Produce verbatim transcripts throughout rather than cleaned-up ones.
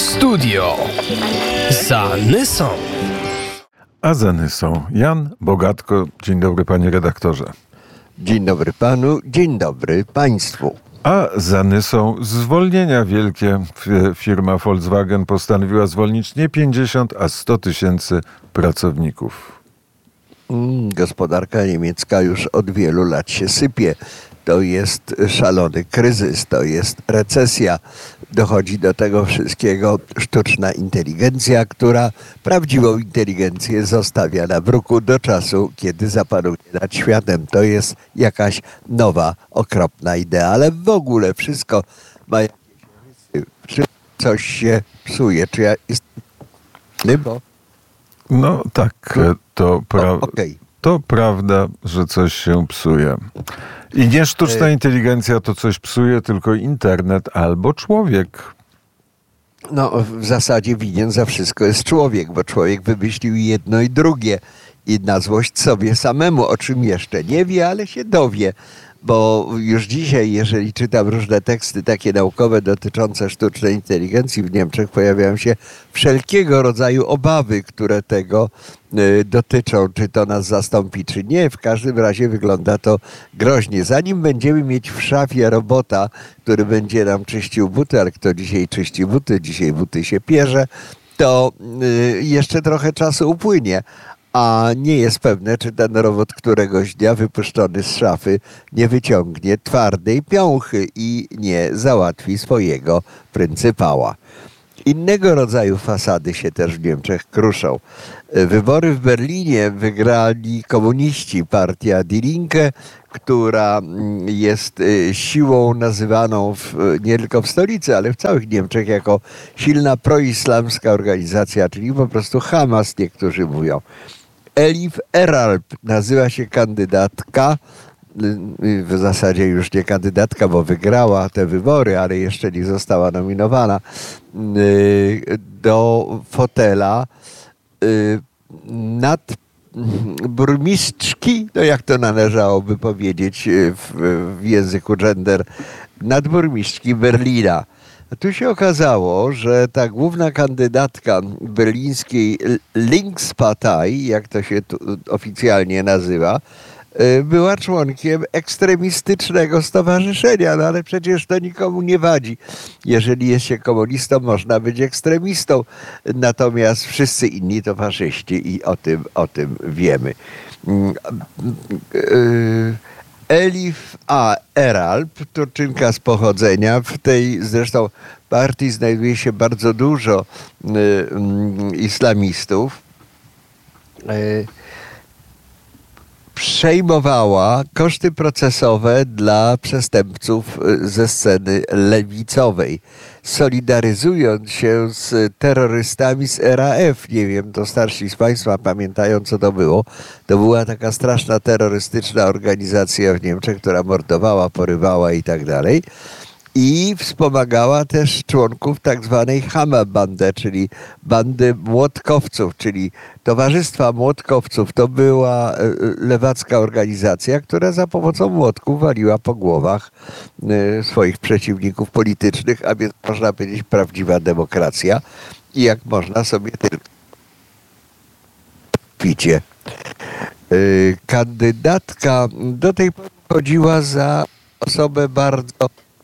Studio za Nysą. A za Nysą Jan Bogatko. Dzień dobry, panie redaktorze. Dzień dobry panu, dzień dobry państwu. A za Nysą zwolnienia wielkie. Firma Volkswagen postanowiła zwolnić nie pięćdziesiąt, a sto tysięcy pracowników. Mm, gospodarka niemiecka już od wielu lat się sypie. To jest szalony kryzys, to jest recesja. Dochodzi do tego wszystkiego sztuczna inteligencja, która prawdziwą inteligencję zostawia na bruku do czasu, kiedy zapanuje nad światem. To jest jakaś nowa, okropna idea, ale w ogóle wszystko ma jakieś rysy. Coś się psuje. Czy ja jestem... Bo... No tak, to, pra... okay. to prawda, że coś się psuje. I nie sztuczna inteligencja to coś psuje, tylko internet albo człowiek. No w zasadzie winien za wszystko jest człowiek, bo człowiek wymyślił jedno i drugie. I na złość sobie samemu, o czym jeszcze nie wie, ale się dowie. Bo już dzisiaj, jeżeli czytam różne teksty takie naukowe dotyczące sztucznej inteligencji w Niemczech, pojawiają się wszelkiego rodzaju obawy, które tego y, dotyczą, czy to nas zastąpi, czy nie. W każdym razie wygląda to groźnie. Zanim będziemy mieć w szafie robota, który będzie nam czyścił buty, ale kto dzisiaj czyści buty, dzisiaj buty się pierze, to y, jeszcze trochę czasu upłynie. A nie jest pewne, czy ten robot któregoś dnia wypuszczony z szafy nie wyciągnie twardej piąchy i nie załatwi swojego pryncypała. Innego rodzaju fasady się też w Niemczech kruszą. Wybory w Berlinie wygrali komuniści, partia Die Linke, która jest siłą nazywaną w, nie tylko w stolicy, ale w całych Niemczech jako silna proislamska organizacja, czyli po prostu Hamas, niektórzy mówią. Elif Eralp nazywa się kandydatka, w zasadzie już nie kandydatka, bo wygrała te wybory, ale jeszcze nie została nominowana do fotela nadburmistrzki, no jak to należałoby powiedzieć w, w języku gender, nadburmistrzki Berlina. Tu się okazało, że ta główna kandydatka berlińskiej Linkspartei, jak to się tu oficjalnie nazywa, była członkiem ekstremistycznego stowarzyszenia, no ale przecież to nikomu nie wadzi. Jeżeli jest się komunistą, można być ekstremistą, natomiast wszyscy inni to faszyści i o tym, o tym wiemy. Elif A. Eralp, Turczynka z pochodzenia. W tej zresztą partii znajduje się bardzo dużo y, y, islamistów. Y, przejmowała koszty procesowe dla przestępców ze sceny lewicowej, solidaryzując się z terrorystami z R A F. Nie wiem, to starsi z państwa pamiętają, co to było. To była taka straszna terrorystyczna organizacja w Niemczech, która mordowała, porywała i tak dalej. I wspomagała też członków tak zwanej Hammerbande, czyli bandy młotkowców, czyli Towarzystwa Młotkowców. To była lewacka organizacja, która za pomocą młotków waliła po głowach swoich przeciwników politycznych, a więc można powiedzieć prawdziwa demokracja. I jak można sobie tylko picie. Kandydatka do tej pory chodziła za osobę bardzo...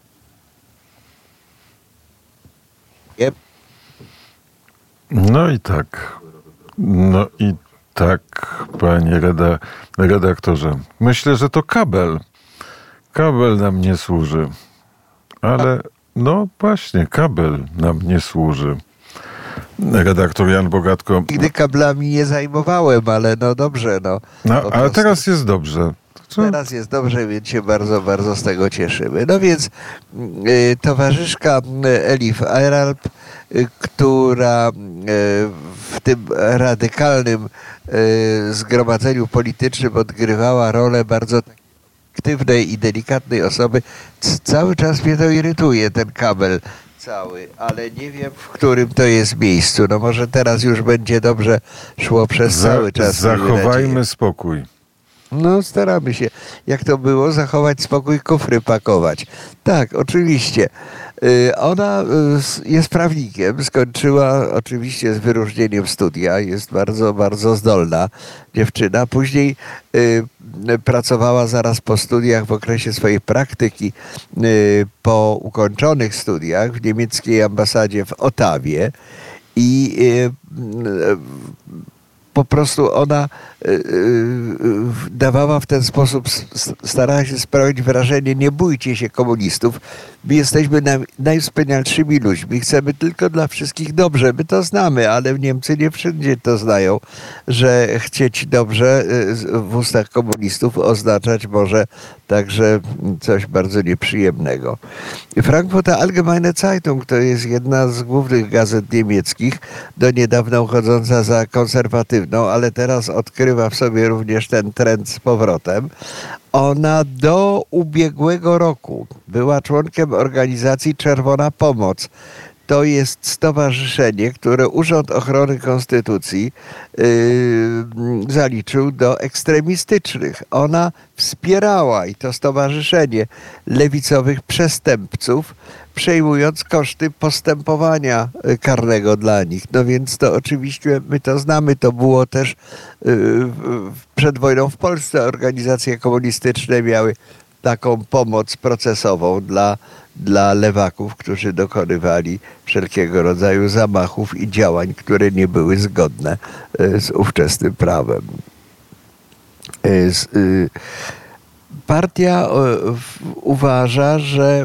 No i tak. No i tak, panie reda, redaktorze. Myślę, że to kabel. Kabel nam nie służy. Ale no właśnie, kabel nam nie służy. Redaktor Jan Bogatko. Nigdy kablami nie zajmowałem, ale no dobrze, no. No ale teraz jest dobrze. Co? Teraz jest dobrze, więc się bardzo, bardzo z tego cieszymy. No więc y, towarzyszka Elif Eralp, y, która y, w tym radykalnym y, zgromadzeniu politycznym odgrywała rolę bardzo aktywnej i delikatnej osoby, C- cały czas mnie to irytuje, ten kabel cały, ale nie wiem, w którym to jest miejscu. No może teraz już będzie dobrze szło przez Za, cały czas. Zachowajmy spokój. No, staramy się. Jak to było? Zachować spokój, kufry pakować. Tak, oczywiście. Y, Ona y, jest prawnikiem, skończyła oczywiście z wyróżnieniem studia, jest bardzo, bardzo zdolna dziewczyna. Później y, pracowała zaraz po studiach w okresie swojej praktyki y, po ukończonych studiach w niemieckiej ambasadzie w Ottawie i y, y, po prostu ona y, y, dawała w ten sposób, starała się sprawić wrażenie, nie bójcie się komunistów, my jesteśmy naj, najwspanialszymi ludźmi, chcemy tylko dla wszystkich dobrze, my to znamy, ale Niemcy nie wszędzie to znają, że chcieć dobrze w ustach komunistów oznaczać może także coś bardzo nieprzyjemnego. Frankfurter Allgemeine Zeitung to jest jedna z głównych gazet niemieckich, do niedawna uchodząca za konserwatywną, ale teraz odkrywa w sobie również ten trend z powrotem. Ona do ubiegłego roku była członkiem organizacji Czerwona Pomoc. To jest stowarzyszenie, które Urząd Ochrony Konstytucji yy, zaliczył do ekstremistycznych. Ona wspierała, i to stowarzyszenie, lewicowych przestępców, przejmując koszty postępowania karnego dla nich. No więc to oczywiście, my to znamy, to było też yy, przed wojną w Polsce. Organizacje komunistyczne miały taką pomoc procesową dla, dla lewaków, którzy dokonywali wszelkiego rodzaju zamachów i działań, które nie były zgodne z ówczesnym prawem. Z, y, Partia uważa, że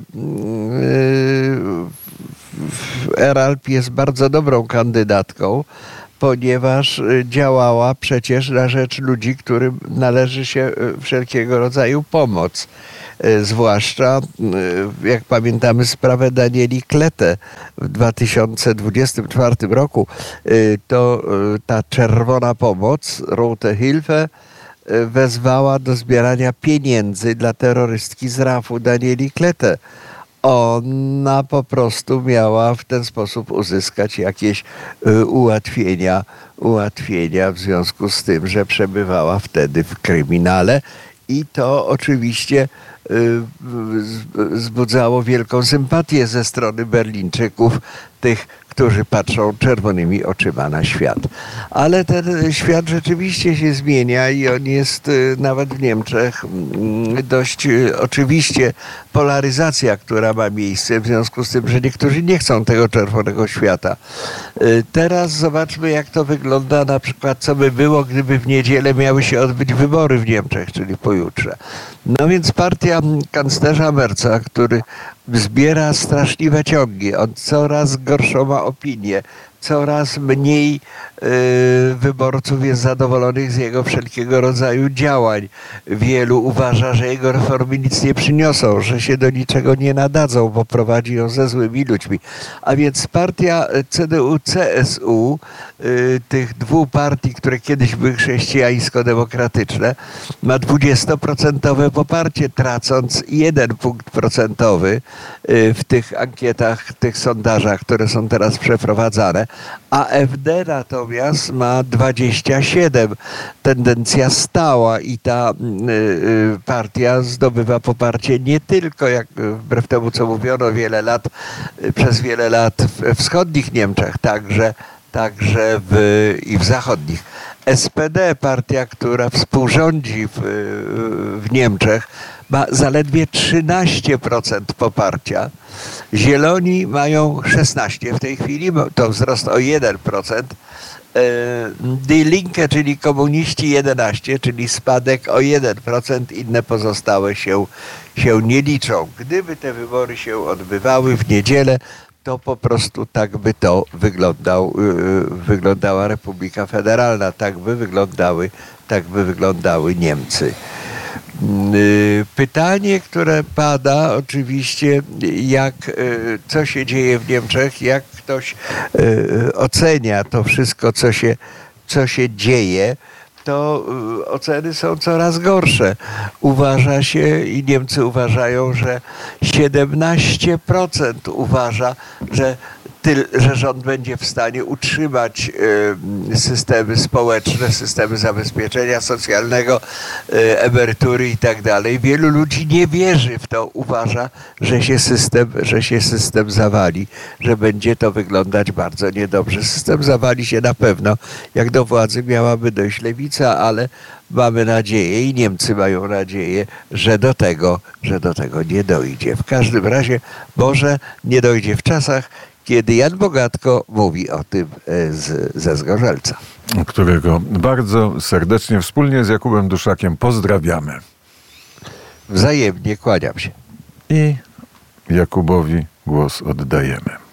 Eralp jest bardzo dobrą kandydatką, ponieważ działała przecież na rzecz ludzi, którym należy się wszelkiego rodzaju pomoc. Zwłaszcza, jak pamiętamy, sprawę Danieli Klette w dwa tysiące dwudziestym czwartym roku, to ta czerwona pomoc, Rote Hilfe, wezwała do zbierania pieniędzy dla terrorystki z rafu Danieli Klette. Ona po prostu miała w ten sposób uzyskać jakieś ułatwienia, ułatwienia w związku z tym, że przebywała wtedy w kryminale i to oczywiście wzbudzało wielką sympatię ze strony Berlińczyków, tych, którzy patrzą czerwonymi oczyma na świat. Ale ten świat rzeczywiście się zmienia i on jest nawet w Niemczech dość oczywiście polaryzacja, która ma miejsce w związku z tym, że niektórzy nie chcą tego czerwonego świata. Teraz zobaczmy, jak to wygląda, na przykład co by było, gdyby w niedzielę miały się odbyć wybory w Niemczech, czyli pojutrze. No więc partia kanclerza Merza, który zbiera straszliwe ciągi, on coraz gorszą ma opinię, coraz mniej y, wyborców jest zadowolonych z jego wszelkiego rodzaju działań. Wielu uważa, że jego reformy nic nie przyniosą, że się do niczego nie nadadzą, bo prowadzi ją ze złymi ludźmi. A więc partia C D U C S U, y, tych dwóch partii, które kiedyś były chrześcijańsko-demokratyczne, ma dwudziestoprocentowe poparcie, tracąc jeden punkt procentowy y, w tych ankietach, tych sondażach, które są teraz przeprowadzane. A F D natomiast ma dwadzieścia siedem. Tendencja stała i ta y, y, partia zdobywa poparcie nie tylko, jak wbrew temu co mówiono wiele lat, y, przez wiele lat w wschodnich Niemczech, także, także w, i w zachodnich. S P D, partia, która współrządzi w, w Niemczech, ma zaledwie trzynaście procent poparcia. Zieloni mają szesnaście w tej chwili, to wzrost o jeden procent. Die Linke, czyli komuniści jedenaście, czyli spadek o jeden procent, inne pozostałe się, się nie liczą. Gdyby te wybory się odbywały w niedzielę, to po prostu tak by to wyglądał, wyglądała Republika Federalna, tak by wyglądały, tak by wyglądały Niemcy. Pytanie, które pada oczywiście, jak, co się dzieje w Niemczech, jak ktoś ocenia to wszystko, co się, co się dzieje, to oceny są coraz gorsze. Uważa się i Niemcy uważają, że siedemnaście procent uważa, że tyl, że rząd będzie w stanie utrzymać y, systemy społeczne, systemy zabezpieczenia socjalnego, y, emerytury i tak dalej. Wielu ludzi nie wierzy w to, uważa, że się system, że się system zawali, że będzie to wyglądać bardzo niedobrze. System zawali się na pewno, jak do władzy miałaby dojść lewica, ale mamy nadzieję i Niemcy mają nadzieję, że do tego, że do tego nie dojdzie. W każdym razie może nie dojdzie w czasach, kiedy Jan Bogatko mówi o tym z, ze Zgorzelca. Którego bardzo serdecznie wspólnie z Jakubem Duszakiem pozdrawiamy. Wzajemnie kłaniam się. I Jakubowi głos oddajemy.